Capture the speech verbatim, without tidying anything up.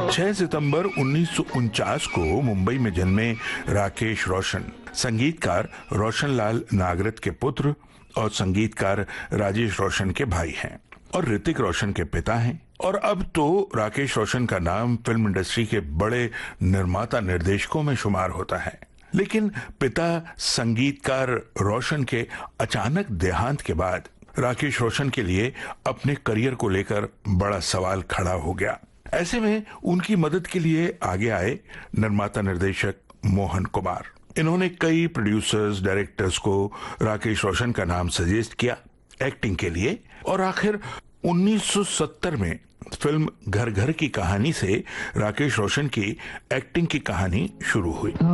छह सितंबर उन्नीस सौ उनचास को मुंबई में जन्मे राकेश रोशन संगीतकार रोशनलाल नागरथ के पुत्र और संगीतकार राजेश रोशन के भाई हैं और ऋतिक रोशन के पिता हैं। और अब तो राकेश रोशन का नाम फिल्म इंडस्ट्री के बड़े निर्माता निर्देशकों में शुमार होता है। लेकिन पिता संगीतकार रोशन के अचानक देहांत के बाद राकेश रोशन के लिए अपने करियर को लेकर बड़ा सवाल खड़ा हो गया। ऐसे में उनकी मदद के लिए आगे आए निर्माता निर्देशक मोहन कुमार। इन्होंने कई प्रोड्यूसर्स डायरेक्टर्स को राकेश रोशन का नाम सजेस्ट किया एक्टिंग के लिए और आखिर उन्नीस सौ सत्तर में फिल्म घर घर की कहानी से राकेश रोशन की एक्टिंग की कहानी शुरू हुई।